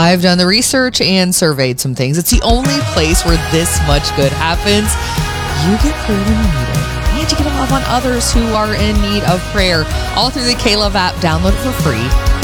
I've done the research and surveyed some things. It's the only place where this much good happens. You get prayer when you need it. And you get to love on others who are in need of prayer. All through the K-Love app. Download it for free.